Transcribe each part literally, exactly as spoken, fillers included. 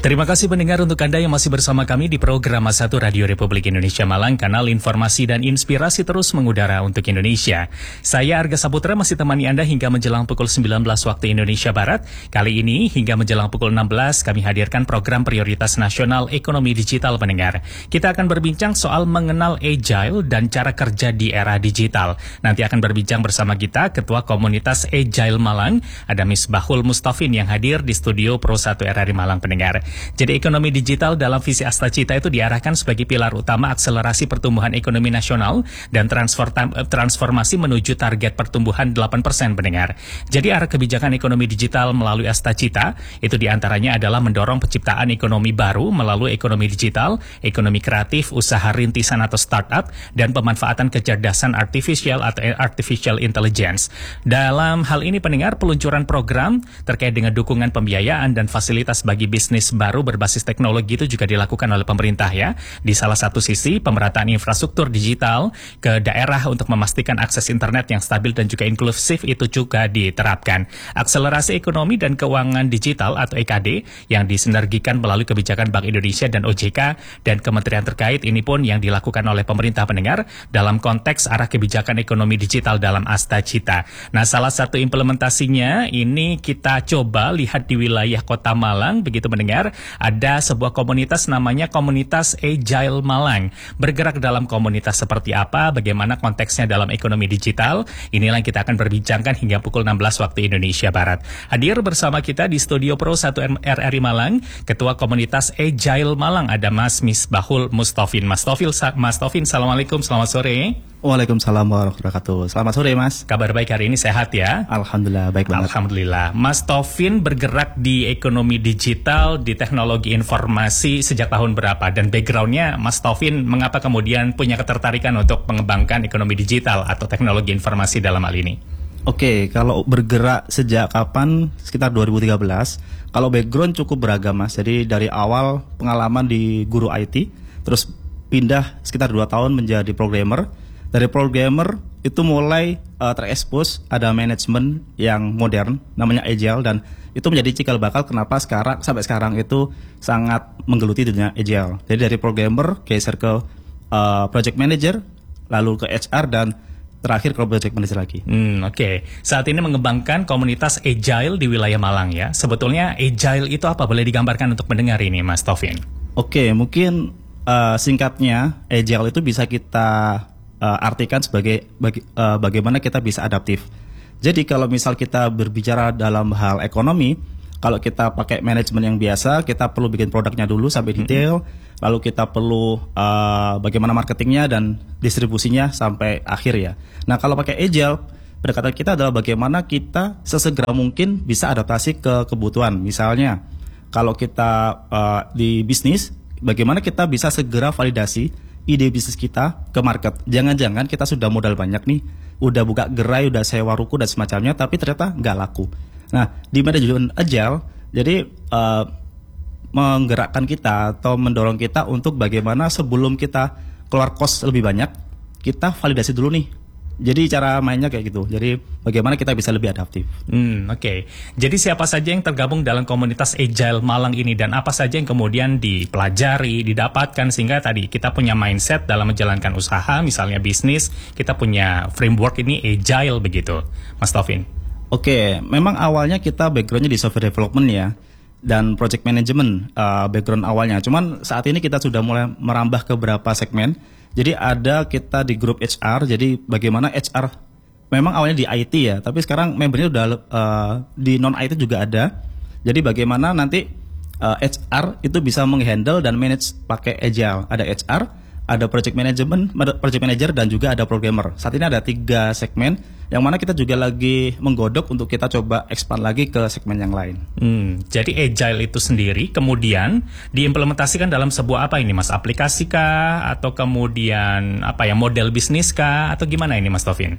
Terima kasih pendengar untuk Anda yang masih bersama kami di program satu Radio Republik Indonesia Malang, kanal informasi dan inspirasi terus mengudara untuk Indonesia. Saya Arga Saputra masih temani Anda hingga menjelang pukul sembilan belas waktu Indonesia Barat. Kali ini hingga menjelang pukul enam belas kami hadirkan program prioritas nasional ekonomi digital pendengar. Kita akan berbincang soal mengenal Agile dan cara kerja di era digital. Nanti akan berbincang bersama kita Ketua Komunitas Agile Malang, ada Misbahul Mustafin yang hadir di studio Pro satu R R I Malang pendengar. Jadi ekonomi digital dalam visi Astacita itu diarahkan sebagai pilar utama akselerasi pertumbuhan ekonomi nasional dan transformasi menuju target pertumbuhan delapan persen pendengar. Jadi arah kebijakan ekonomi digital melalui Astacita itu diantaranya adalah mendorong penciptaan ekonomi baru melalui ekonomi digital, ekonomi kreatif, usaha rintisan atau startup, dan pemanfaatan kecerdasan artificial atau artificial intelligence. Dalam hal ini pendengar, peluncuran program terkait dengan dukungan pembiayaan dan fasilitas bagi bisnis baru berbasis teknologi itu juga dilakukan oleh pemerintah ya. Di salah satu sisi pemerataan infrastruktur digital ke daerah untuk memastikan akses internet yang stabil dan juga inklusif itu juga diterapkan. Akselerasi ekonomi dan keuangan digital atau E K D yang disinergikan melalui kebijakan Bank Indonesia dan O J K dan kementerian terkait ini pun yang dilakukan oleh pemerintah pendengar dalam konteks arah kebijakan ekonomi digital dalam Astacita. Nah, salah satu implementasinya ini kita coba lihat di wilayah Kota Malang begitu mendengar. Ada sebuah komunitas namanya Komunitas Agile Malang. Bergerak dalam komunitas seperti apa, bagaimana konteksnya dalam ekonomi digital, inilah yang kita akan berbincangkan hingga pukul enam belas waktu Indonesia Barat. Hadir bersama kita di studio Pro satu R R I Malang, Ketua Komunitas Agile Malang, ada Mas Misbahul Mustafin. Mas Tofil, Mas Tofin, Assalamualaikum, selamat sore. Waalaikumsalam warahmatullahi wabarakatuh. Selamat sore Mas. Kabar baik hari ini, sehat ya? Alhamdulillah baik banget. Alhamdulillah. Mas Tofin bergerak di ekonomi digital, di teknologi informasi sejak tahun berapa? Dan backgroundnya Mas Tofin mengapa kemudian punya ketertarikan untuk mengembangkan ekonomi digital atau teknologi informasi dalam hal ini? Oke, kalau bergerak sejak kapan? Sekitar dua ribu tiga belas. Kalau background cukup beragam Mas. Jadi dari awal pengalaman di guru I T, terus pindah sekitar dua tahun menjadi programmer. Dari programmer itu mulai uh, terekspos ada manajemen yang modern namanya Agile, dan itu menjadi cikal bakal kenapa sekarang sampai sekarang itu sangat menggeluti dunia Agile. Jadi dari programmer geser ke uh, project manager, lalu ke H R, dan terakhir ke project manager lagi. Hmm, Oke, okay. Saat ini mengembangkan komunitas Agile di wilayah Malang ya. Sebetulnya Agile itu apa? Boleh digambarkan untuk mendengar ini Mas Tofin? Oke, okay, mungkin uh, singkatnya Agile itu bisa kita Uh, artikan sebagai bagi, uh, bagaimana kita bisa adaptif. Jadi kalau misal kita berbicara dalam hal ekonomi, kalau kita pakai manajemen yang biasa, kita perlu bikin produknya dulu sampai detail, mm-hmm. lalu kita perlu uh, bagaimana marketingnya dan distribusinya sampai akhir ya. Nah kalau pakai Agile, pendekatan kita adalah bagaimana kita sesegera mungkin bisa adaptasi ke kebutuhan. Misalnya kalau kita uh, di bisnis, bagaimana kita bisa segera validasi ide bisnis kita ke market. Jangan-jangan kita sudah modal banyak nih, udah buka gerai, udah sewa ruko dan semacamnya, tapi ternyata nggak laku. Nah, di manajemen Agile, jadi uh, menggerakkan kita atau mendorong kita untuk bagaimana sebelum kita keluar cost lebih banyak, kita validasi dulu nih. Jadi cara mainnya kayak gitu. Jadi bagaimana kita bisa lebih adaptif. Hmm, Oke. Okay. Jadi siapa saja yang tergabung dalam komunitas Agile Malang ini dan apa saja yang kemudian dipelajari, didapatkan sehingga tadi kita punya mindset dalam menjalankan usaha, misalnya bisnis, kita punya framework ini Agile begitu, Mas Tofin. Oke, okay. Memang awalnya kita backgroundnya di software development ya, dan project management uh, background awalnya. Cuman saat ini kita sudah mulai merambah ke beberapa segmen. Jadi ada kita di grup H R, jadi bagaimana H R memang awalnya di I T ya, tapi sekarang membernya udah uh, di non I T juga ada. Jadi bagaimana nanti uh, H R itu bisa menghandle dan manage pakai Agile. Ada H R, ada project management, project manager, dan juga ada programmer. Saat ini ada tiga segmen, yang mana kita juga lagi menggodok untuk kita coba expand lagi ke segmen yang lain. Hmm, jadi Agile itu sendiri kemudian diimplementasikan dalam sebuah apa ini Mas? Aplikasi kah? Atau kemudian apa ya, model bisnis kah? Atau gimana ini Mas Tofin?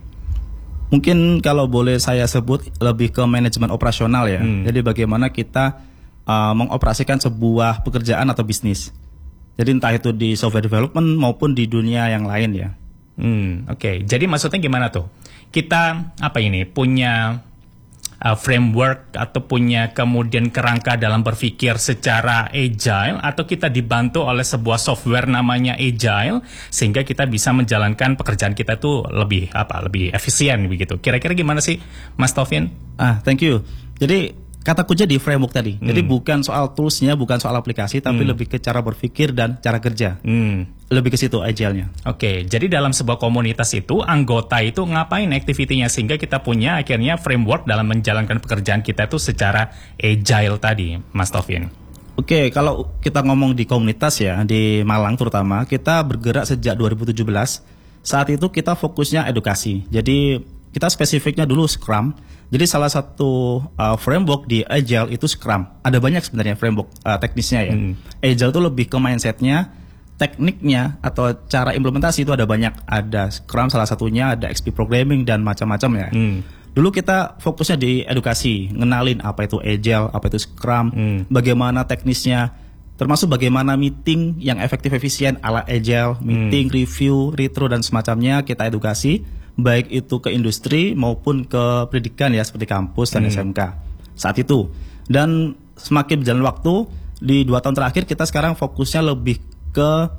Mungkin kalau boleh saya sebut lebih ke manajemen operasional ya. Hmm. Jadi bagaimana kita uh, mengoperasikan sebuah pekerjaan atau bisnis. Jadi entah itu di software development maupun di dunia yang lain ya. Hmm, Oke, okay. Jadi maksudnya gimana tuh? Kita apa ini punya uh, framework atau punya kemudian kerangka dalam berpikir secara agile, atau kita dibantu oleh sebuah software namanya agile sehingga kita bisa menjalankan pekerjaan kita tuh lebih apa lebih efisien begitu. Kira-kira gimana sih Mas Taufin? Ah, thank you. Jadi kata kunci di framework tadi. Hmm. Jadi bukan soal toolsnya, bukan soal aplikasi, tapi hmm. lebih ke cara berpikir dan cara kerja. Hmm. Lebih ke situ agile-nya. Oke, jadi dalam sebuah komunitas itu anggota itu ngapain aktivitinya sehingga kita punya akhirnya framework dalam menjalankan pekerjaan kita itu secara agile tadi, Mas Taufin. Oke, kalau kita ngomong di komunitas ya, di Malang terutama, kita bergerak sejak dua ribu tujuh belas. Saat itu kita fokusnya edukasi. Jadi kita spesifiknya dulu Scrum. Jadi salah satu uh, framework di Agile itu Scrum. Ada banyak sebenarnya framework uh, teknisnya ya. Hmm. Agile itu lebih ke mindsetnya, tekniknya atau cara implementasi itu ada banyak. Ada Scrum salah satunya, ada X P Programming dan macam-macam ya. Hmm. Dulu kita fokusnya di edukasi, ngenalin apa itu Agile, apa itu Scrum, hmm. bagaimana teknisnya, termasuk bagaimana meeting yang efektif efisien ala Agile, meeting, hmm. review, retro dan semacamnya kita edukasi. Baik itu ke industri maupun ke pendidikan ya seperti kampus dan hmm. S M K saat itu. Dan semakin berjalan waktu di dua tahun terakhir kita sekarang fokusnya lebih ke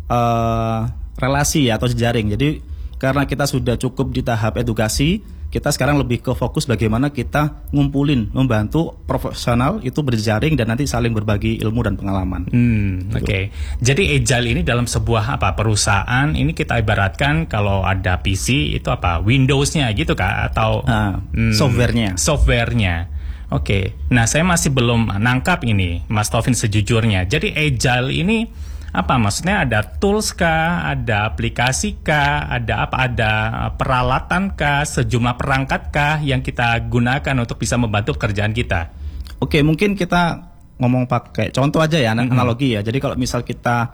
uh, relasi ya atau jejaring. Jadi karena kita sudah cukup di tahap edukasi, kita sekarang lebih ke fokus bagaimana kita ngumpulin, membantu profesional itu berjejaring dan nanti saling berbagi ilmu dan pengalaman. Hmm, Oke, okay. Jadi Agile ini dalam sebuah apa perusahaan ini kita ibaratkan kalau ada P C itu apa Windows-nya gitu kah atau uh, hmm, software-nya? Software-nya. Oke, okay. Nah saya masih belum nangkap ini, Mas Taufin sejujurnya. Jadi Agile ini apa maksudnya, ada tools kah, ada aplikasi kah, ada apa, ada peralatan kah, sejumlah perangkat kah yang kita gunakan untuk bisa membantu pekerjaan kita? Oke, mungkin kita ngomong pakai contoh aja ya, mm-hmm. analogi ya. Jadi kalau misal kita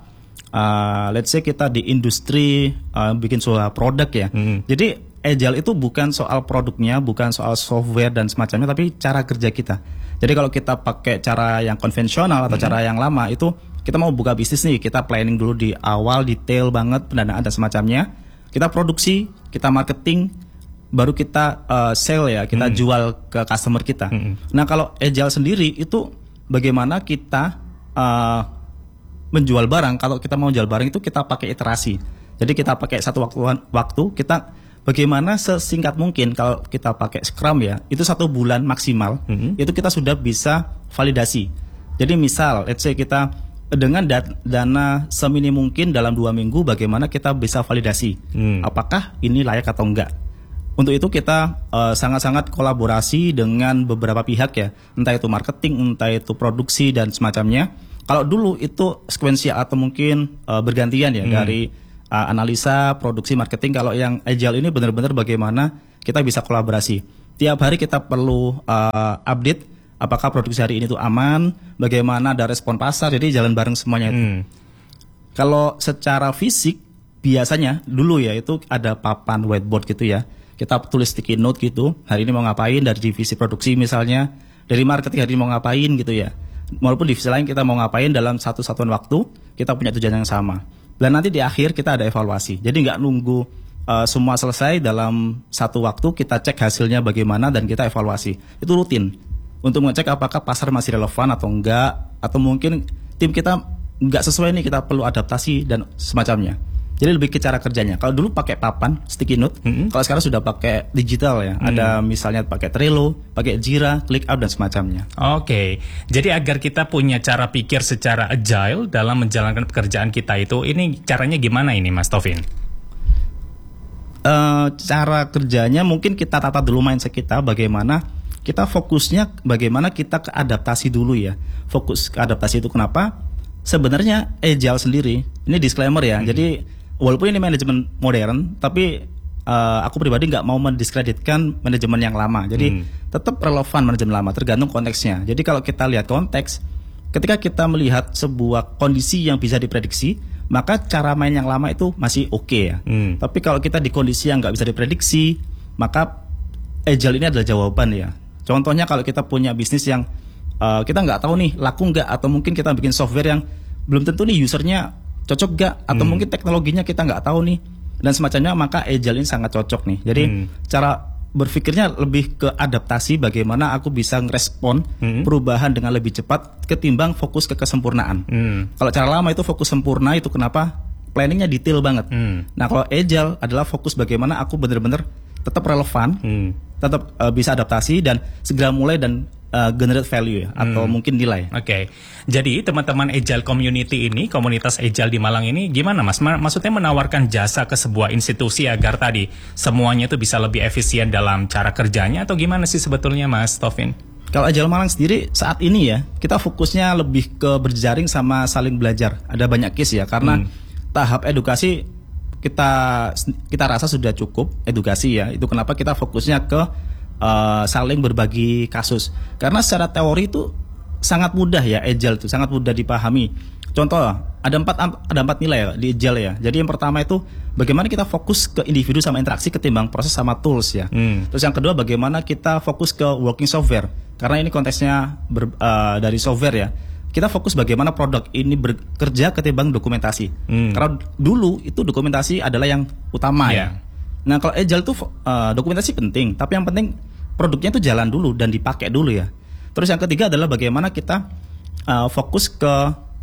uh, let's say kita di industri uh, bikin sebuah produk ya. Mm-hmm. Jadi Agile itu bukan soal produknya, bukan soal software dan semacamnya, tapi cara kerja kita. Jadi kalau kita pakai cara yang konvensional atau mm-hmm. cara yang lama itu, kita mau buka bisnis nih, kita planning dulu di awal, detail banget, pendanaan dan semacamnya. Kita produksi, kita marketing, baru kita uh, sell ya, kita hmm. jual ke customer kita. Hmm. Nah kalau Agile sendiri itu bagaimana kita uh, menjual barang. Kalau kita mau jual barang itu kita pakai iterasi. Jadi kita pakai satu waktu, waktu kita bagaimana sesingkat mungkin. Kalau kita pakai Scrum ya, itu satu bulan maksimal, hmm. itu kita sudah bisa validasi. Jadi misal, let's say kita dengan dana seminim mungkin dalam dua minggu bagaimana kita bisa validasi hmm. apakah ini layak atau enggak. Untuk itu kita uh, sangat-sangat kolaborasi dengan beberapa pihak ya, entah itu marketing, entah itu produksi dan semacamnya. Kalau dulu itu sekuensial atau mungkin uh, bergantian ya, hmm. dari uh, analisa, produksi, marketing. Kalau yang Agile ini benar-benar bagaimana kita bisa kolaborasi. Tiap hari kita perlu uh, update apakah produksi hari ini tuh aman, bagaimana ada respon pasar, jadi jalan bareng semuanya itu. Hmm. Kalau secara fisik, biasanya dulu ya itu ada papan whiteboard gitu ya. Kita tulis sticky note gitu, hari ini mau ngapain dari divisi produksi misalnya, dari marketing hari ini mau ngapain gitu ya. Walaupun divisi lain kita mau ngapain dalam satu satuan waktu, kita punya tujuan yang sama. Dan nanti di akhir kita ada evaluasi, jadi nggak nunggu uh, semua selesai dalam satu waktu, kita cek hasilnya bagaimana dan kita evaluasi. Itu rutin. Untuk mengecek apakah pasar masih relevan atau enggak, atau mungkin tim kita enggak sesuai nih, kita perlu adaptasi dan semacamnya. Jadi lebih ke cara kerjanya. Kalau dulu pakai papan, sticky note, mm-hmm. kalau sekarang sudah pakai digital ya. Mm. Ada misalnya pakai Trello, pakai Jira, ClickUp dan semacamnya. Oke, okay. Jadi agar kita punya cara pikir secara agile dalam menjalankan pekerjaan kita itu, ini caranya gimana ini Mas Taufin? Uh, cara kerjanya mungkin kita tata dulu mindset kita, bagaimana kita fokusnya bagaimana kita ke adaptasi dulu ya. Fokus ke adaptasi itu kenapa? Sebenarnya Agile sendiri, ini disclaimer ya. Hmm. Jadi walaupun ini manajemen modern, tapi uh, aku pribadi nggak mau mendiskreditkan manajemen yang lama. Jadi hmm. tetap relevan manajemen lama, tergantung konteksnya. Jadi kalau kita lihat konteks, ketika kita melihat sebuah kondisi yang bisa diprediksi, maka cara main yang lama itu masih oke okay ya. Hmm. Tapi kalau kita di kondisi yang nggak bisa diprediksi, maka Agile ini adalah jawaban ya. Contohnya kalau kita punya bisnis yang uh, kita nggak tahu nih laku nggak, atau mungkin kita bikin software yang belum tentu nih usernya cocok nggak, atau hmm. mungkin teknologinya kita nggak tahu nih dan semacamnya, maka Agile ini sangat cocok nih. Jadi hmm. cara berpikirnya lebih ke adaptasi, bagaimana aku bisa ngerespon hmm. perubahan dengan lebih cepat ketimbang fokus ke kesempurnaan. Hmm. Kalau cara lama itu fokus sempurna, itu kenapa planningnya detail banget. Hmm. Nah kalau agile adalah fokus bagaimana aku benar-benar tetap relevan, hmm. tetap uh, bisa adaptasi dan segera mulai dan Uh, generate value ya, atau hmm. mungkin nilai. Oke, okay. Jadi teman-teman Agile Community ini, komunitas Agile di Malang ini gimana Mas? Maksudnya menawarkan jasa ke sebuah institusi agar tadi semuanya itu bisa lebih efisien dalam cara kerjanya, atau gimana sih sebetulnya Mas Taufin? Kalau Agile Malang sendiri saat ini ya, kita fokusnya lebih ke berjaring sama saling belajar. Ada banyak case ya, karena hmm. tahap edukasi kita kita rasa sudah cukup edukasi ya. Itu kenapa kita fokusnya ke Uh, saling berbagi kasus, karena secara teori itu sangat mudah ya, agile itu sangat mudah dipahami. Contoh, ada empat ada empat nilai ya, di agile ya. Jadi yang pertama itu bagaimana kita fokus ke individu sama interaksi ketimbang proses sama tools ya. Hmm. Terus yang kedua bagaimana kita fokus ke working software, karena ini konteksnya ber, uh, dari software ya. Kita fokus bagaimana produk ini bekerja ketimbang dokumentasi. Hmm. Karena dulu itu dokumentasi adalah yang utama yeah. ya. Nah kalau agile itu uh, dokumentasi penting, tapi yang penting produknya itu jalan dulu dan dipakai dulu ya. Terus yang ketiga adalah bagaimana kita uh, fokus ke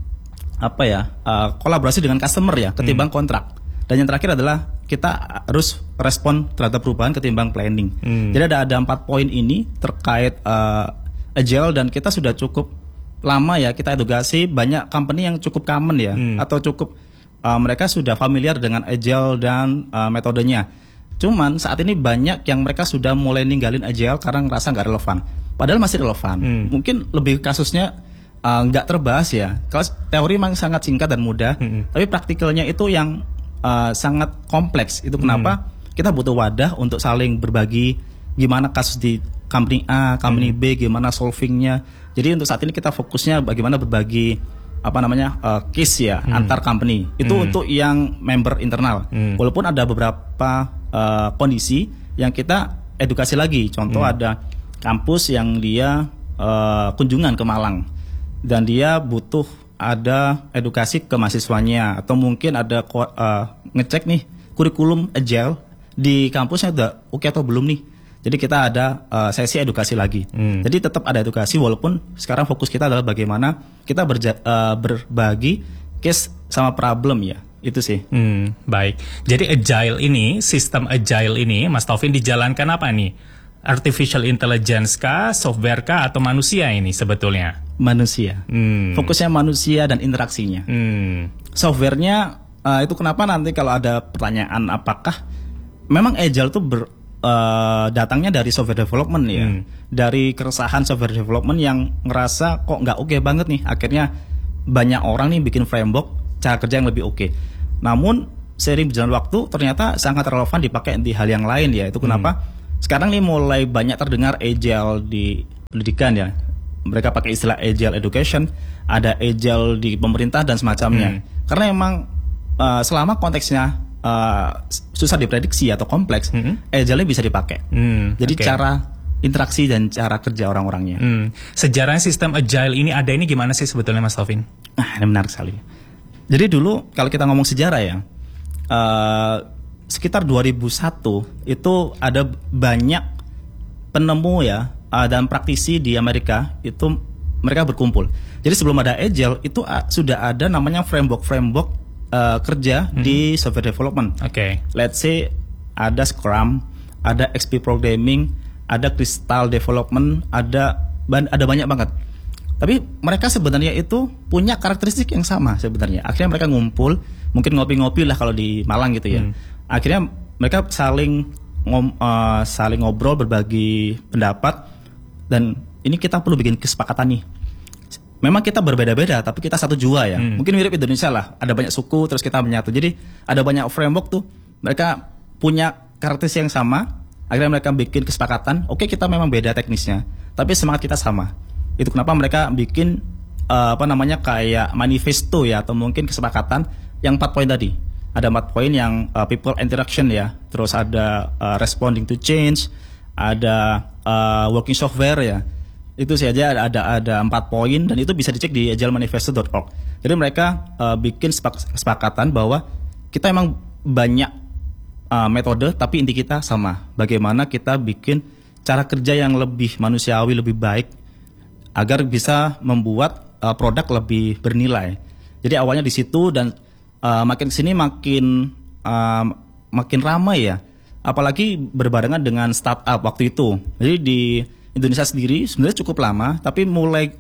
apa ya uh, kolaborasi dengan customer ya ketimbang hmm. kontrak. Dan yang terakhir adalah kita harus respon terhadap perubahan ketimbang planning. Hmm. Jadi ada ada empat poin ini terkait uh, agile, dan kita sudah cukup lama ya kita edukasi banyak company yang cukup common ya hmm. atau cukup uh, mereka sudah familiar dengan agile dan uh, metodenya. Cuman saat ini banyak yang mereka sudah mulai ninggalin agile karena ngerasa nggak relevan. Padahal masih relevan. Hmm. Mungkin lebih kasusnya nggak uh, terbahas ya. Kalau teori memang sangat singkat dan mudah, hmm. tapi praktikalnya itu yang uh, sangat kompleks. Itu kenapa hmm. kita butuh wadah untuk saling berbagi gimana kasus di company A, company hmm. B, gimana solvingnya. Jadi untuk saat ini kita fokusnya bagaimana berbagi apa namanya uh, case ya hmm. antar company. Itu hmm. untuk yang member internal. Hmm. Walaupun ada beberapa Uh, kondisi yang kita edukasi lagi. Contoh hmm. ada kampus yang dia uh, kunjungan ke Malang dan dia butuh ada edukasi ke mahasiswanya, atau mungkin ada uh, ngecek nih kurikulum agile di kampusnya udah oke okay atau belum nih. Jadi kita ada uh, sesi edukasi lagi. Hmm. Jadi tetap ada edukasi walaupun sekarang fokus kita adalah bagaimana kita berja- uh, berbagi case sama problem ya. Itu sih. Hmm, baik. Jadi agile ini, sistem agile ini, Mas Taufin dijalankan apa nih? Artificial intelligence kah, software kah, atau manusia ini sebetulnya? Manusia. Hmm. Fokusnya manusia dan interaksinya. Hmm. Softwarenya uh, itu kenapa nanti kalau ada pertanyaan apakah memang agile itu ber, uh, datangnya dari software development ya, hmm. dari keresahan software development yang ngerasa kok nggak oke okay banget nih. Akhirnya banyak orang nih bikin framework cara kerja yang lebih oke. Okay. Namun seiring berjalan waktu ternyata sangat relevan dipakai di hal yang lain ya. Itu kenapa hmm. sekarang nih mulai banyak terdengar agile di pendidikan ya. Mereka pakai istilah agile education, ada agile di pemerintah dan semacamnya. Hmm. Karena emang uh, selama konteksnya uh, susah diprediksi atau kompleks, hmm. agile bisa dipakai. Hmm. Jadi okay. cara interaksi dan cara kerja orang-orangnya. Hmm. Sejarah sistem agile ini ada ini gimana sih sebetulnya Mas Taufin? Nah, ini menarik sekali. Jadi dulu kalau kita ngomong sejarah ya, uh, sekitar dua ribu satu itu ada banyak penemu ya uh, dan praktisi di Amerika itu mereka berkumpul. Jadi sebelum ada agile itu uh, sudah ada namanya framework-framework uh, kerja hmm. di software development. Oke. Okay. Let's say ada Scrum, ada X P programming, ada Crystal development, ada ada banyak banget. Tapi mereka sebenarnya itu punya karakteristik yang sama sebenarnya. Akhirnya mereka ngumpul, mungkin ngopi-ngopi lah kalau di Malang gitu ya. Hmm. Akhirnya mereka saling ngom, uh, saling ngobrol, berbagi pendapat, dan ini kita perlu bikin kesepakatan nih. Memang kita berbeda-beda, tapi kita satu jua ya. Hmm. Mungkin mirip Indonesia lah, ada banyak suku, terus kita menyatu. Jadi ada banyak framework tuh, mereka punya karakteristik yang sama. Akhirnya mereka bikin kesepakatan, oke okay, kita memang beda teknisnya, tapi semangat kita sama. Itu kenapa mereka bikin uh, apa namanya kayak manifesto ya, atau mungkin kesepakatan yang empat poin tadi. Ada empat poin yang uh, people interaction ya, terus ada uh, responding to change, ada uh, working software ya. Itu saja ada ada ada empat poin, dan itu bisa dicek di agile manifesto dot org. Jadi mereka uh, bikin sepak, kesepakatan bahwa kita emang banyak uh, metode, tapi inti kita sama. Bagaimana kita bikin cara kerja yang lebih manusiawi, lebih baik, agar bisa membuat uh, produk lebih bernilai. Jadi awalnya di situ dan uh, makin kesini makin uh, makin ramai ya. Apalagi berbarengan dengan startup waktu itu. Jadi di Indonesia sendiri sebenarnya cukup lama, tapi mulai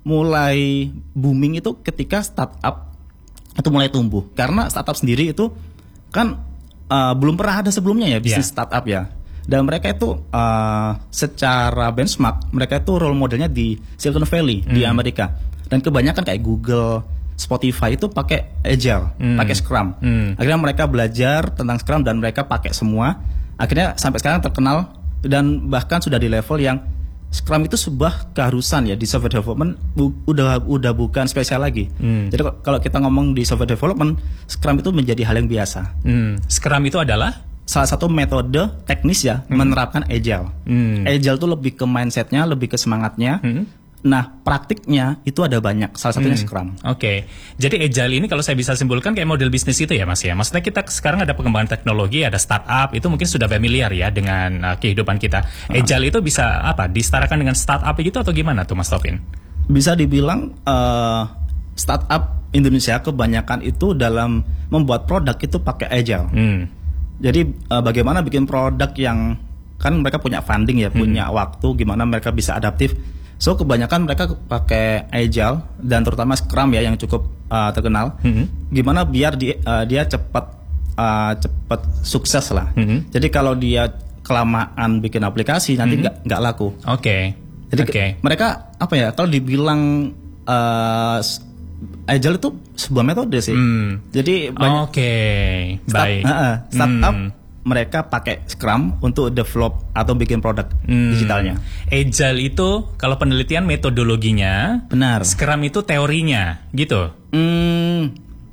mulai booming itu ketika startup itu mulai tumbuh. Karena startup sendiri itu kan uh, belum pernah ada sebelumnya ya bisnis yeah. startup ya. Dan mereka itu uh, secara benchmark mereka itu role modelnya di Silicon Valley hmm. di Amerika. Dan kebanyakan kayak Google, Spotify itu pakai Agile, hmm. pakai Scrum. Hmm. Akhirnya mereka belajar tentang Scrum dan mereka pakai semua. Akhirnya sampai sekarang terkenal dan bahkan sudah di level yang Scrum itu sebuah keharusan ya di software development, bu, udah udah bukan spesial lagi. Hmm. Jadi kalau kita ngomong di software development, Scrum itu menjadi hal yang biasa. Hmm. Scrum itu adalah salah satu metode teknis ya hmm. menerapkan Agile. Hmm. Agile itu lebih ke mindsetnya, lebih ke semangatnya. Hmm. Nah, praktiknya itu ada banyak. Salah satunya hmm. Scrum. Oke. Okay. Jadi Agile ini kalau saya bisa simpulkan kayak model bisnis itu ya Mas ya. Maksudnya kita sekarang ada pengembangan teknologi, ada startup, itu mungkin sudah familiar ya dengan uh, kehidupan kita. Uh. Agile itu bisa apa? Disetarakan dengan startup gitu atau gimana tuh Mas Taufin? Bisa dibilang uh, startup Indonesia kebanyakan itu dalam membuat produk itu pakai Agile. Hmm. Jadi uh, bagaimana bikin produk yang kan mereka punya funding ya, hmm. punya waktu, gimana mereka bisa adaptif. So kebanyakan mereka pakai Agile dan terutama Scrum ya yang cukup uh, terkenal. Mm-hmm. Gimana biar di, uh, dia cepat uh, cepat sukses lah. Mm-hmm. Jadi kalau dia kelamaan bikin aplikasi nanti nggak mm-hmm. nggak laku. Oke. Okay. Jadi okay. ke, mereka apa ya? Kalau dibilang uh, Agile itu sebuah metode sih. Mm. Jadi Oke. Okay. Baik. Start, uh, startup mm. mereka pakai Scrum untuk develop atau bikin produk hmm. digitalnya. Agile itu kalau penelitian metodologinya, benar. Scrum itu teorinya, gitu. Hmm.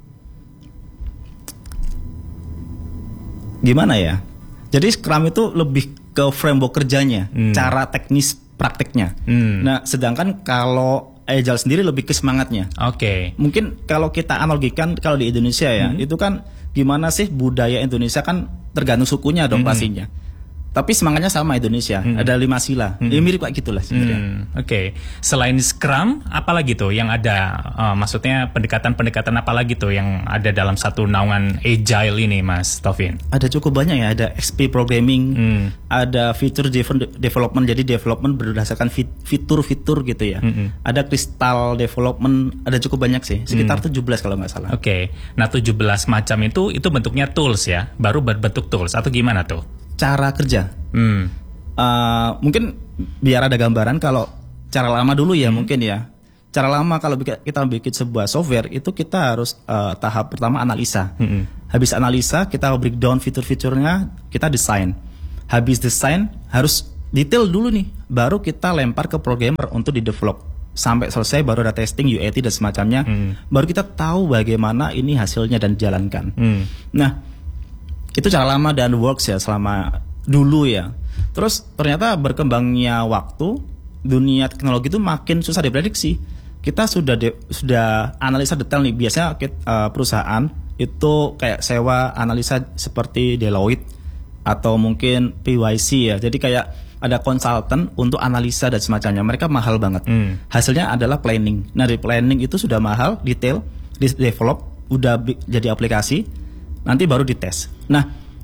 Gimana ya? Jadi Scrum itu lebih ke framework kerjanya, hmm. cara teknis prakteknya. Hmm. Nah, sedangkan kalau Agile sendiri lebih ke semangatnya. Oke. Okay. Mungkin kalau kita analogikan kalau di Indonesia ya, hmm. itu kan gimana sih budaya Indonesia kan tergantung sukunya dong mm-hmm. pastinya. Tapi semangatnya sama Indonesia. Mm-hmm. Ada lima sila. Mm-hmm. Ya mirip kayak gitulah sebenarnya. Mm, Oke. Okay. Selain Scrum, apa lagi tuh yang ada? Uh, maksudnya pendekatan-pendekatan apa lagi tuh yang ada dalam satu naungan Agile ini, Mas Taufin? Ada cukup banyak ya. Ada X P programming, mm. ada feature driven development. Jadi development berdasarkan fit- fitur-fitur gitu ya. Mm-hmm. Ada crystal development. Ada cukup banyak sih. Sekitar mm. tujuh belas kalau nggak salah. Oke. Okay. Nah tujuh belas macam itu itu bentuknya tools ya. Baru berbentuk tools atau gimana tuh? Cara kerja, hmm. uh, mungkin biar ada gambaran kalau cara lama dulu ya hmm. mungkin ya. Cara lama kalau kita bikin sebuah software itu kita harus uh, tahap pertama analisa. Hmm. Habis analisa kita breakdown fitur-fiturnya, kita desain. Habis desain harus detail dulu nih, baru kita lempar ke programmer untuk di develop. Sampai selesai baru ada testing, U A T dan semacamnya. Hmm. Baru kita tahu bagaimana ini hasilnya dan dijalankan. Hmm. Nah. Itu cara lama dan works ya selama dulu ya. Terus ternyata berkembangnya waktu, dunia teknologi itu makin susah diprediksi. Kita sudah de, sudah analisa detail nih. Biasanya kita, uh, perusahaan itu kayak sewa analisa seperti Deloitte atau mungkin P Y C ya. Jadi kayak ada konsultan untuk analisa dan semacamnya. Mereka mahal banget. Hmm. Hasilnya adalah planning. Nah dari planning itu sudah mahal, detail, di develop, udah bi- jadi aplikasi. Nanti baru dites. Nah,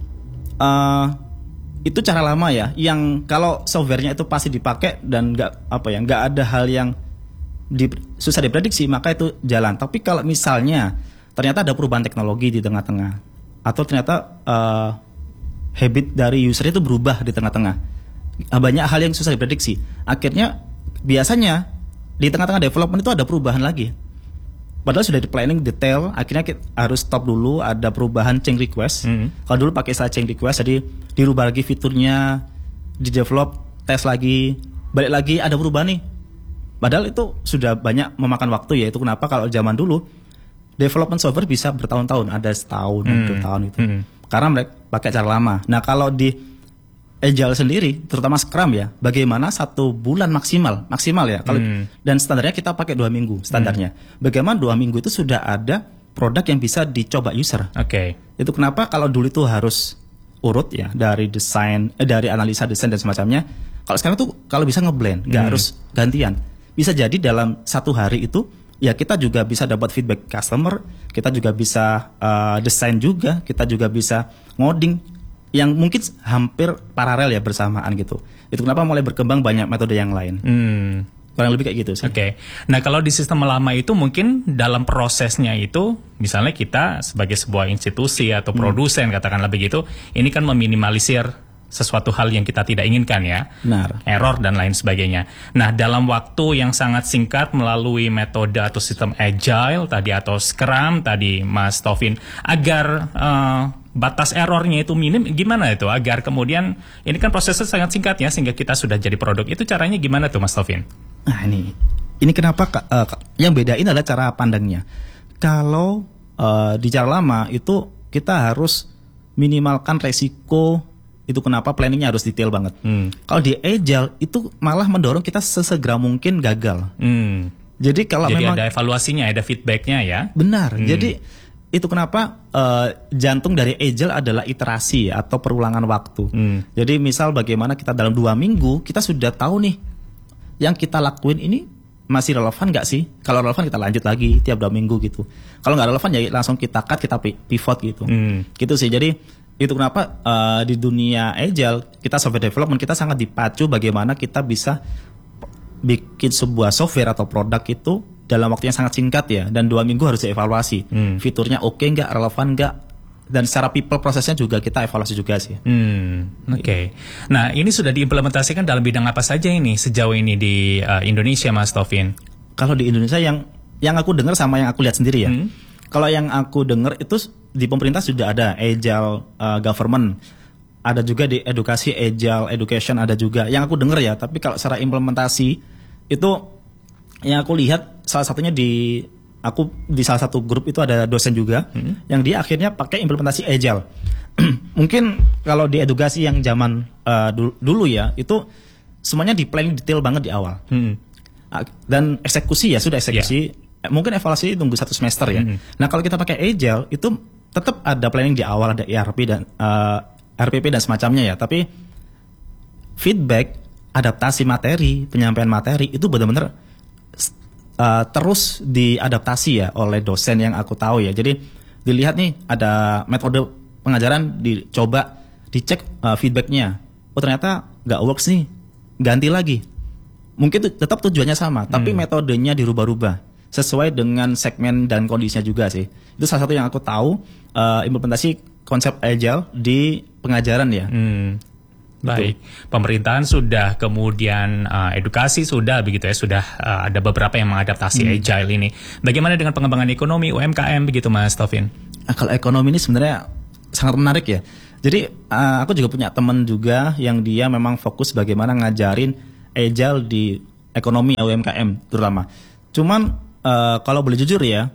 uh, itu cara lama ya. Yang kalau softwarenya itu pasti dipakai dan nggak apa ya, nggak ada hal yang di, susah diprediksi, maka itu jalan. Tapi kalau misalnya ternyata ada perubahan teknologi di tengah-tengah, atau ternyata uh, habit dari user itu berubah di tengah-tengah, banyak hal yang susah diprediksi. Akhirnya biasanya di tengah-tengah development itu ada perubahan lagi. Padahal sudah di planning detail, akhirnya kita harus stop dulu, ada perubahan change request. Mm-hmm. Kalau dulu pakai istilah change request, jadi dirubah lagi fiturnya, di develop, tes lagi, balik lagi ada perubahan nih. Padahal itu sudah banyak memakan waktu ya. Itu kenapa kalau zaman dulu development software bisa bertahun-tahun, ada setahun, mm-hmm. dua tahun itu. Mm-hmm. Karena mereka pakai cara lama. Nah kalau di Agile sendiri, terutama Scrum ya, bagaimana satu bulan maksimal, maksimal ya. Kalau hmm. dan standarnya kita pakai dua minggu standarnya. Hmm. Bagaimana dua minggu itu sudah ada produk yang bisa dicoba user. Oke. Okay. Itu kenapa kalau dulu itu harus urut ya, dari desain, eh, dari analisa desain dan semacamnya. Kalau sekarang tuh kalau bisa ngeblend, nggak hmm. harus gantian. Bisa jadi dalam satu hari itu ya kita juga bisa dapat feedback customer, kita juga bisa uh, desain juga, kita juga bisa ngoding yang mungkin hampir paralel ya bersamaan gitu. Itu kenapa mulai berkembang banyak metode yang lain. Hmm. Kurang lebih kayak gitu sih. Oke. Okay. Nah, kalau di sistem lama itu mungkin dalam prosesnya itu, misalnya kita sebagai sebuah institusi atau produsen, hmm. katakanlah begitu, ini kan meminimalisir sesuatu hal yang kita tidak inginkan ya. Benar. Error dan lain sebagainya. Nah, dalam waktu yang sangat singkat melalui metode atau sistem agile tadi atau Scrum tadi, Mas Taufin, agar uh, batas errornya itu minim, gimana itu? Agar kemudian, ini kan prosesnya sangat singkat ya, sehingga kita sudah jadi produk. Itu caranya gimana tuh, Mas Taufin? Nah ini, ini kenapa uh, yang bedain adalah cara pandangnya. Kalau uh, di cara lama itu kita harus minimalkan resiko, itu kenapa planningnya harus detail banget. Hmm. Kalau di agile itu malah mendorong kita sesegera mungkin gagal. Hmm. Jadi kalau jadi memang ada evaluasinya, ada feedbacknya ya. Benar. Hmm. Jadi itu kenapa uh, jantung dari agile adalah iterasi atau perulangan waktu. Hmm. Jadi misal bagaimana kita dalam dua minggu kita sudah tahu nih yang kita lakuin ini masih relevan nggak sih? Kalau relevan kita lanjut lagi tiap dua minggu gitu. Kalau nggak relevan ya langsung kita cut, kita pivot gitu. Hmm. Gitu sih. Jadi itu kenapa uh, di dunia agile kita software development kita sangat dipacu bagaimana kita bisa bikin sebuah software atau produk itu dalam waktu yang sangat singkat ya, dan dua minggu harus dievaluasi. Hmm. Fiturnya oke okay nggak, relevan nggak, dan secara people prosesnya juga kita evaluasi juga sih. Hmm, Oke. Okay. Nah, ini sudah diimplementasikan dalam bidang apa saja ini sejauh ini di uh, Indonesia, Mas Taufin? Kalau di Indonesia yang yang aku dengar sama yang aku lihat sendiri ya. Hmm. Kalau yang aku dengar itu di pemerintah sudah ada agile uh, government, ada juga di edukasi agile education ada juga. Yang aku dengar ya. Tapi kalau secara implementasi itu yang aku lihat salah satunya di aku di salah satu grup itu ada dosen juga hmm. yang dia akhirnya pakai implementasi agile. Mungkin kalau di edukasi yang zaman uh, dulu, dulu ya itu semuanya di planning detail banget di awal. Hmm. Dan eksekusi ya sudah eksekusi. Yeah. Mungkin evaluasi tunggu satu semester ya. Hmm. Nah kalau kita pakai agile itu tetap ada planning di awal, ada E R P dan uh, R P P dan semacamnya ya. Tapi feedback, adaptasi materi, penyampaian materi itu benar-benar Uh, terus diadaptasi ya oleh dosen yang aku tahu ya. Jadi dilihat nih ada metode pengajaran, dicoba dicek uh, feedbacknya. Oh ternyata nggak works nih, ganti lagi. Mungkin tu, tetap tujuannya sama, tapi hmm. metodenya dirubah-rubah sesuai dengan segmen dan kondisinya juga sih. Itu salah satu yang aku tahu uh, implementasi konsep agile di pengajaran ya. Hmm. Baik, pemerintahan sudah, kemudian uh, edukasi sudah begitu ya, sudah uh, ada beberapa yang mengadaptasi hmm. agile ini. Bagaimana dengan pengembangan ekonomi U M K M begitu, Mas Taufin? Nah, kalau ekonomi ini sebenarnya sangat menarik ya. Jadi uh, aku juga punya teman juga yang dia memang fokus bagaimana ngajarin agile di ekonomi U M K M terutama. Cuman uh, kalau boleh jujur ya,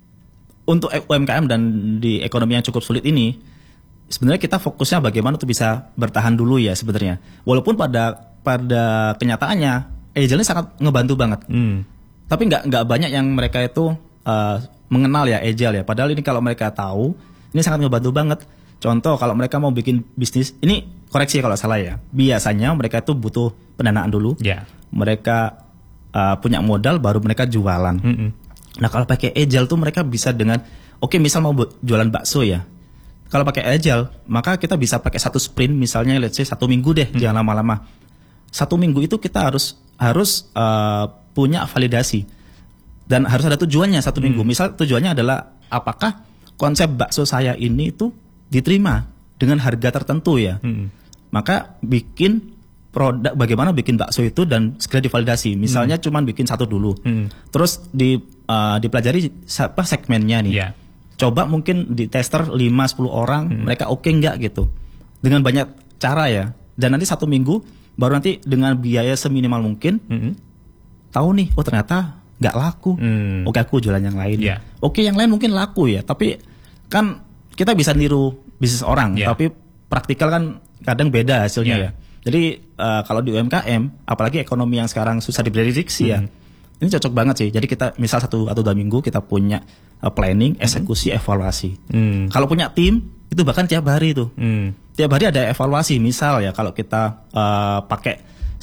untuk U M K M dan di ekonomi yang cukup sulit ini, sebenarnya kita fokusnya bagaimana tuh bisa bertahan dulu ya sebenarnya. Walaupun pada pada kenyataannya agile ini sangat ngebantu banget. Hmm. Tapi nggak nggak banyak yang mereka itu uh, mengenal ya agile ya. Padahal ini kalau mereka tahu, ini sangat ngebantu banget. Contoh kalau mereka mau bikin bisnis, ini koreksi kalau salah ya. Biasanya mereka itu butuh pendanaan dulu. Yeah. Mereka uh, punya modal baru mereka jualan. Mm-hmm. Nah kalau pakai agile tuh mereka bisa dengan, oke okay, misal mau jualan bakso ya. Kalau pakai agile, maka kita bisa pakai satu sprint, misalnya let's say satu minggu deh, hmm. jangan lama-lama. Satu minggu itu kita harus harus uh, punya validasi dan harus ada tujuannya satu hmm. minggu. Misal tujuannya adalah apakah konsep bakso saya ini itu diterima dengan harga tertentu ya. Hmm. Maka bikin produk, bagaimana bikin bakso itu dan segera divalidasi. Misalnya hmm. cuman bikin satu dulu, hmm. terus di uh, dipelajari apa segmennya nih. Yeah. Coba mungkin di tester lima sampai sepuluh orang, hmm. mereka oke okay nggak gitu. Dengan banyak cara ya. Dan nanti satu minggu, baru nanti dengan biaya seminimal mungkin, hmm. tahu nih, oh ternyata nggak laku. Hmm. Oke aku jualan yang lain. Yeah. Oke yang lain mungkin laku ya. Tapi kan kita bisa niru bisnis orang. Yeah. Tapi praktikal kan kadang beda hasilnya yeah. ya. Jadi uh, kalau di U M K M, apalagi ekonomi yang sekarang susah diprediksi hmm. ya. Ini cocok banget sih. Jadi kita misal satu atau dua minggu kita punya uh, planning, eksekusi, hmm. evaluasi. Hmm. Kalau punya tim, Itu bahkan tiap hari tuh. Hmm. Tiap hari ada evaluasi. Misal ya kalau kita uh, pakai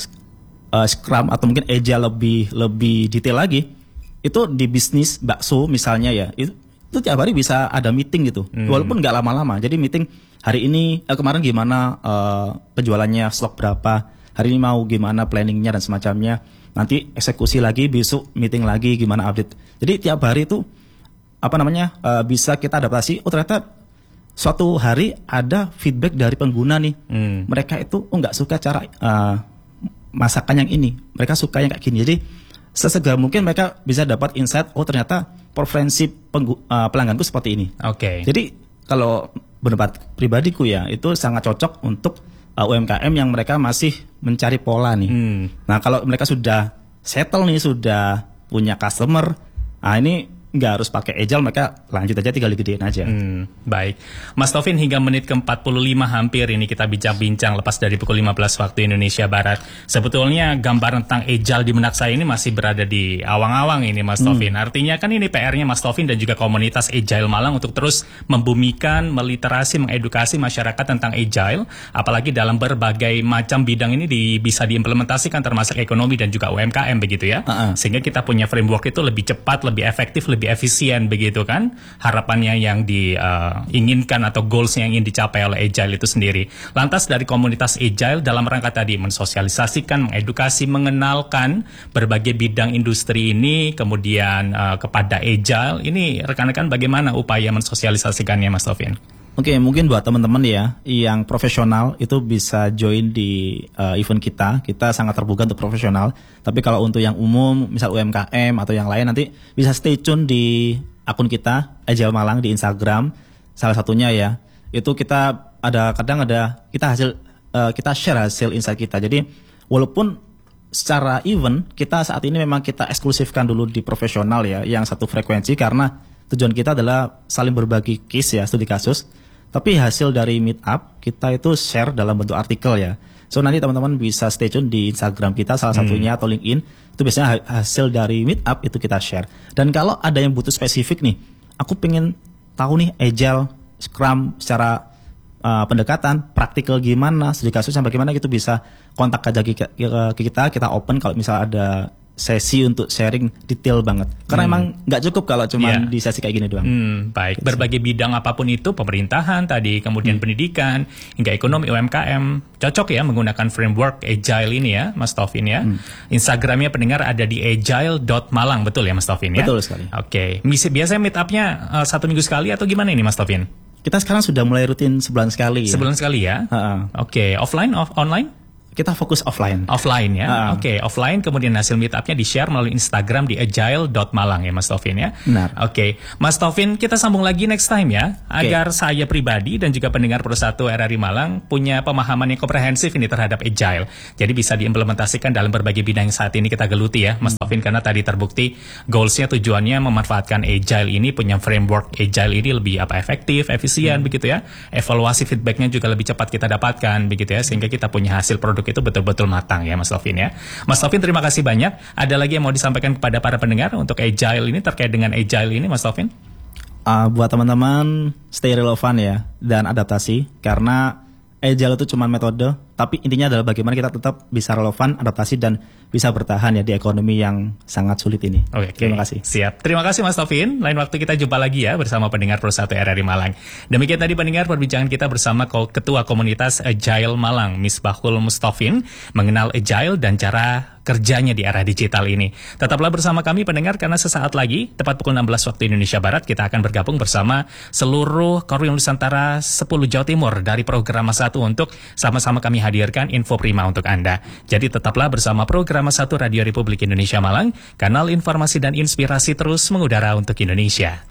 uh, Scrum atau mungkin Agile lebih lebih detail lagi, itu di bisnis bakso misalnya ya, itu, itu tiap hari bisa ada meeting gitu. Hmm. Walaupun nggak lama-lama. Jadi meeting hari ini eh, kemarin gimana uh, penjualannya, stok berapa, hari ini mau gimana planningnya dan semacamnya. Nanti eksekusi lagi, besok meeting lagi gimana update. Jadi tiap hari itu apa namanya uh, bisa kita adaptasi. Oh ternyata suatu hari ada feedback dari pengguna nih, hmm. mereka itu oh nggak suka cara uh, masakan yang ini, mereka suka yang kayak gini. Jadi sesegera mungkin mereka bisa dapat insight, oh ternyata preferensi penggu, uh, pelangganku seperti ini. Oke. Okay. Jadi kalau pendapat pribadiku ya itu sangat cocok untuk uh, U M K M yang mereka masih mencari pola nih. Hmm. Nah kalau mereka sudah settle nih, sudah punya customer, nah ini nggak harus pakai Agile, mereka lanjut aja tinggal digedein aja. Hmm, baik. Mas Taufin, hingga menit ke empat puluh lima hampir ini kita bincang-bincang lepas dari pukul lima belas waktu Indonesia Barat. Sebetulnya gambaran tentang Agile di benak saya ini masih berada di awang-awang ini Mas Taufin. Hmm. Artinya kan ini P R-nya Mas Taufin dan juga komunitas Agile Malang untuk terus membumikan, meliterasi, mengedukasi masyarakat tentang Agile. Apalagi dalam berbagai macam bidang ini di, bisa diimplementasikan termasuk ekonomi dan juga U M K M begitu ya. Uh-uh. Sehingga kita punya framework itu lebih cepat, lebih efektif, lebih lebih efisien begitu kan harapannya yang diinginkan uh, atau goals yang ingin dicapai oleh Agile itu sendiri. Lantas dari komunitas Agile dalam rangka tadi mensosialisasikan, mengedukasi, mengenalkan berbagai bidang industri ini kemudian uh, kepada Agile, ini rekan-rekan bagaimana upaya mensosialisasikannya Mas Taufin? Oke, okay, mungkin buat teman-teman ya yang profesional itu bisa join di uh, event kita. Kita sangat terbuka untuk profesional. Tapi kalau untuk yang umum, misal U M K M atau yang lain, nanti bisa stay tune di akun kita Agile Malang di Instagram. Salah satunya ya, itu kita ada kadang ada kita hasil uh, kita share hasil insight kita. Jadi walaupun secara event kita saat ini memang kita eksklusifkan dulu di profesional ya, yang satu frekuensi karena tujuan kita adalah saling berbagi case ya, studi kasus. Tapi hasil dari meet up kita itu share dalam bentuk artikel ya. So nanti teman-teman bisa stay tune di Instagram kita salah satunya hmm. atau LinkedIn. Itu biasanya hasil dari meet up itu kita share. Dan kalau ada yang butuh spesifik nih, aku pengen tahu nih Agile, Scrum secara uh, pendekatan, praktikal gimana, studi kasus sampai gimana, gitu bisa kontak aja ke kita, kita open kalau misal ada sesi untuk sharing detail banget. Karena hmm. emang nggak cukup kalau cuma yeah. di sesi kayak gini doang. Hmm, baik. Berbagai bidang apapun itu, pemerintahan tadi, kemudian hmm. pendidikan, hingga ekonomi, U M K M, cocok ya menggunakan framework Agile ini ya, Mas Taufin ya. Hmm. Instagramnya pendengar ada di agile dot malang, betul ya Mas Taufin ya? Betul sekali. Oke. Okay. Biasanya meet up-nya uh, satu minggu sekali atau gimana ini Mas Taufin? Kita sekarang sudah mulai rutin sebulan sekali. Sebulan ya? sekali ya? Uh-uh. Oke. Okay. Offline, off, online? Kita fokus offline. Offline ya, uh. oke. Okay. Offline kemudian hasil meetupnya di-share melalui Instagram di agile dot malang ya Mas Taufin ya. Benar. Oke, okay. Mas Taufin kita sambung lagi next time ya, okay. agar saya pribadi dan juga pendengar Persatu R R I Malang punya pemahaman yang komprehensif ini terhadap Agile. Jadi bisa diimplementasikan dalam berbagai bidang yang saat ini kita geluti ya, Mas hmm. Taufin, karena tadi terbukti goalsnya, tujuannya memanfaatkan Agile ini, punya framework Agile ini lebih apa efektif, efisien hmm. begitu ya. Evaluasi feedbacknya juga lebih cepat kita dapatkan begitu ya, sehingga kita punya hasil produk itu betul-betul matang ya Mas Taufin ya. Mas Taufin terima kasih banyak. Ada lagi yang mau disampaikan kepada para pendengar untuk Agile ini, terkait dengan Agile ini Mas Taufin? Uh, buat teman-teman stay relevan ya dan adaptasi, karena Agile itu cuma metode, tapi intinya adalah bagaimana kita tetap bisa relevan, adaptasi, dan bisa bertahan ya di ekonomi yang sangat sulit ini. Oke, terima kasih. Siap. Terima kasih Mas Taufin. Lain waktu kita jumpa lagi ya bersama pendengar Persatu R R I Malang. Demikian tadi pendengar perbincangan kita bersama Ketua Komunitas Agile Malang, Misbahul Mustafin, mengenal Agile dan cara kerjanya di era digital ini. Tetaplah bersama kami pendengar, karena sesaat lagi tepat pukul enam belas waktu Indonesia Barat kita akan bergabung bersama seluruh Korwil Nusantara sepuluh Jawa Timur dari program satu untuk sama-sama kami hadirkan info prima untuk Anda. Jadi tetaplah bersama program satu Radio Republik Indonesia Malang, kanal informasi dan inspirasi terus mengudara untuk Indonesia.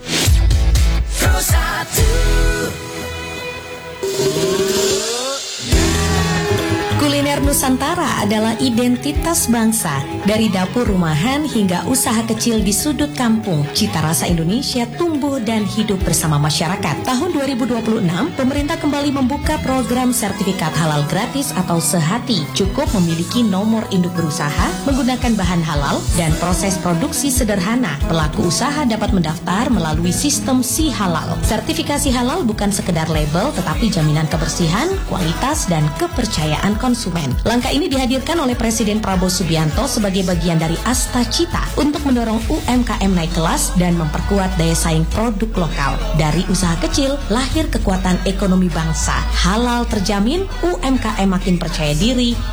Kuliner Nusantara adalah identitas bangsa. Dari dapur rumahan hingga usaha kecil di sudut kampung, cita rasa Indonesia tumbuh dan hidup bersama masyarakat. Tahun dua ribu dua puluh enam, pemerintah kembali membuka program sertifikat halal gratis atau sehati. Cukup memiliki nomor induk berusaha, menggunakan bahan halal, dan proses produksi sederhana. Pelaku usaha dapat mendaftar melalui sistem Si Halal. Sertifikasi halal bukan sekedar label, tetapi jaminan kebersihan, kualitas, dan kepercayaan konsumen. Langkah ini dihadirkan oleh Presiden Prabowo Subianto sebagai bagian dari Asta Cita untuk mendorong U M K M naik kelas dan memperkuat daya saing produk lokal. Dari usaha kecil, lahir kekuatan ekonomi bangsa. Halal terjamin, U M K M makin percaya diri,